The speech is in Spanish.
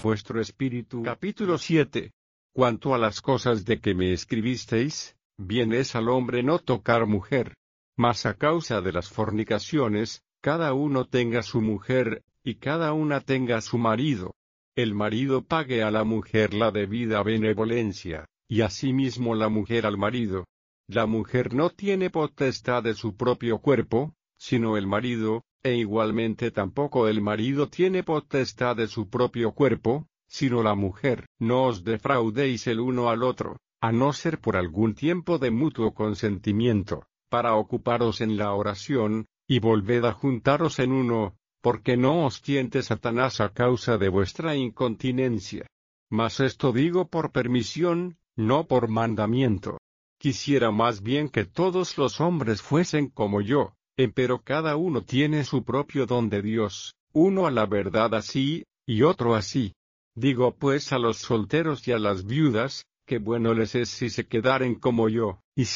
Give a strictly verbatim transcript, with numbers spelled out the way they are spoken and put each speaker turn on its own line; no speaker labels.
vuestro espíritu. Capítulo siete. Cuanto a las cosas de que me escribisteis, bien es al hombre no tocar mujer. Mas a causa de las fornicaciones, cada uno tenga su mujer, y cada una tenga su marido. El marido pague a la mujer la debida benevolencia, y asimismo la mujer al marido. La mujer no tiene potestad de su propio cuerpo, sino el marido, e igualmente tampoco el marido tiene potestad de su propio cuerpo, sino la mujer. No os defraudéis el uno al otro, a no ser por algún tiempo de mutuo consentimiento, para ocuparos en la oración, y volved a juntaros en uno, porque no os tiente Satanás a causa de vuestra incontinencia. Mas esto digo por permisión, no por mandamiento. Quisiera más bien que todos los hombres fuesen como yo, empero cada uno tiene su propio don de Dios, uno a la verdad así, y otro así. Digo pues a los solteros y a las viudas, que bueno les es si se quedaren como yo, y si